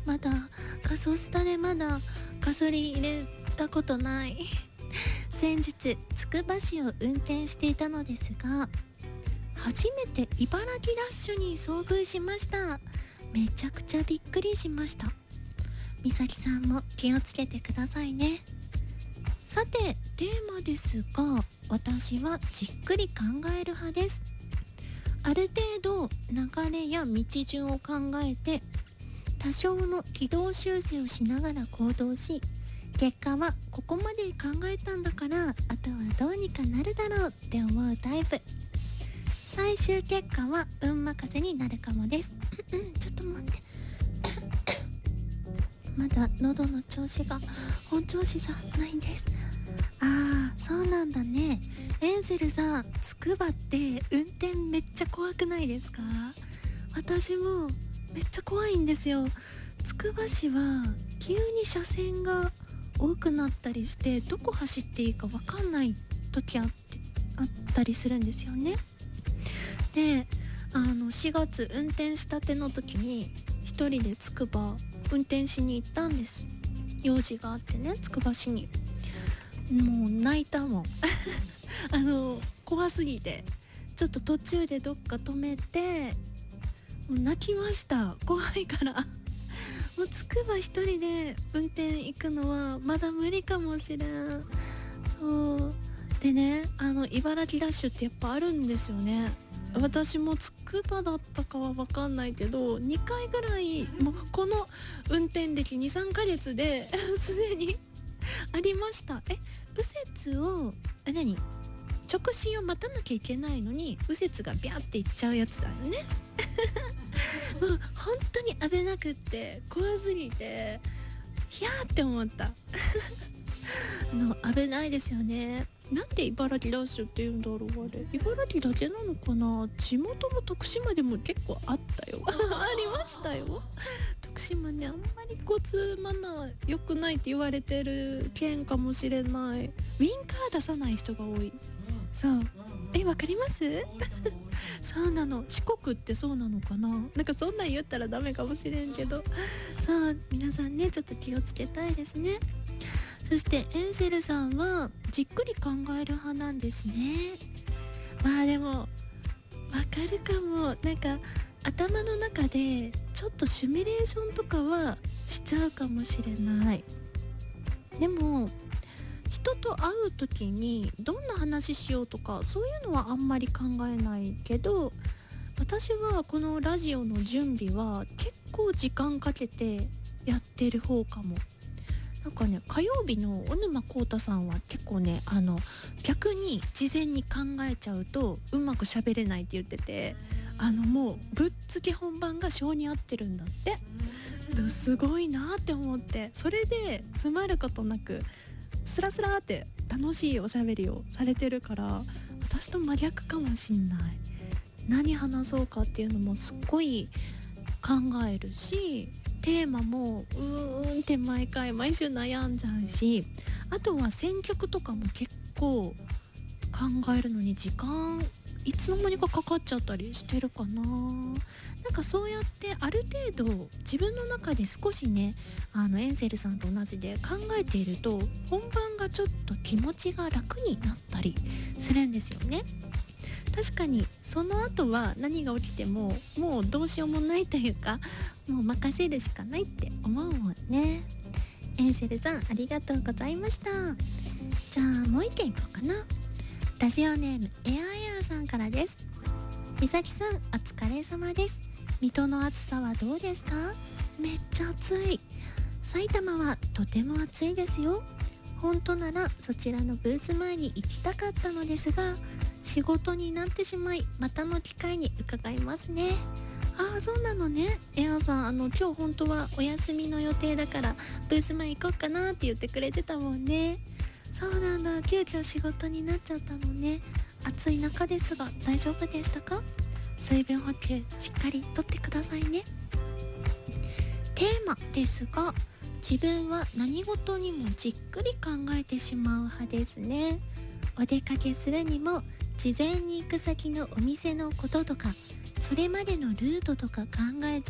まだガソスタでまだガソリン入れたことない先日つくば市を運転していたのですが、初めて茨城ラッシュに遭遇しました。めちゃくちゃびっくりしました。みさきさんも気をつけてくださいね。さてテーマですが、私はじっくり考える派です。ある程度流れや道順を考えて、多少の軌道修正をしながら行動し、結果はここまで考えたんだから、あとはどうにかなるだろうって思うタイプ。最終結果は運任せになるかもですちょっと待ってまだ喉の調子が本調子じゃないんです。そうなんだね。エンゼルさん、つくばって運転めっちゃ怖くないですか？私もめっちゃ怖いんですよ。つくば市は急に車線が多くなったりして、どこ走っていいか分かんない時あったりするんですよね。で、4月運転したての時に一人でつくば運転しに行ったんです。用事があってね、つくば市に。もう泣いたもん怖すぎて、ちょっと途中でどっか止めて、もう泣きました。怖いからもうつくば一人で運転行くのはまだ無理かもしれん。そうでね、茨城ダッシュってやっぱあるんですよね。私もつくばだったかは分かんないけど、2回ぐらいもうこの運転歴 2,3 ヶ月ですでにありました。右折を直進を待たなきゃいけないのに右折がビャーっていっちゃうやつだよねもう本当に危なくって怖すぎてヒャーって思った危ないですよね。なんで茨城ラッシュって言うんだろう。あれ茨城だけなのかな。地元の徳島でも結構あったよありましたよ。徳島ね、あんまり交通マナー良くないって言われてる県かもしれない。ウィンカー出さない人が多い。そう、わかりますそうなの。四国ってそうなのかな。なんかそんなん言ったらダメかもしれんけど、さあ皆さんね、ちょっと気をつけたいですね。そしてエンセルさんはじっくり考える派なんですね。でもわかるかも。なんか頭の中でちょっとシミュレーションとかはしちゃうかもしれない。でも人と会う時にどんな話しようとか、そういうのはあんまり考えないけど、私はこのラジオの準備は結構時間かけてやってる方かも。なんかね、火曜日の小沼孝太さんは結構ね、逆に事前に考えちゃうとうまく喋れないって言ってて、もうぶっつけ本番が性に合ってるんだって。すごいなって思って、それで詰まることなくスラスラって楽しいおしゃべりをされてるから、私と真逆かもしんない。何話そうかっていうのもすっごい考えるし、テーマもって毎週悩んじゃうし、あとは選曲とかも結構考えるのに時間いつの間にかかかっちゃったりしてるかな。なんかそうやってある程度自分の中で少しね、エンゼルさんと同じで考えていると、本番がちょっと気持ちが楽になったりするんですよね。確かにその後は何が起きてももうどうしようもないというか、もう任せるしかないって思うもんね。エンゼルさん、ありがとうございました。じゃあもう一件いこうかな。ラジオネームエアさんからです。みさきさん、お疲れ様です。水戸の暑さはどうですか？めっちゃ暑い。埼玉はとても暑いですよ。本当ならそちらのブース前に行きたかったのですが、仕事になってしまい、またの機会に伺いますね。そうなのね。エアさん、今日本当はお休みの予定だからブース前行こうかなって言ってくれてたもんね。そうなんだ、急遽仕事になっちゃったのね。暑い中ですが大丈夫でしたか？水分補給しっかりとってくださいね。テーマですが、自分は何事にもじっくり考えてしまう派ですね。お出かけするにも事前に行く先のお店のこととか、それまでのルートとか考えちゃ